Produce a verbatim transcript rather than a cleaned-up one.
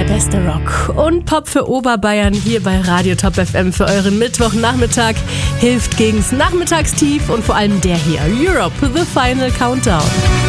beste Rock und Pop für Oberbayern hier bei Radio Top F M für euren Mittwochnachmittag. Hilft gegens Nachmittagstief und vor allem der hier, Europe, The Final Countdown.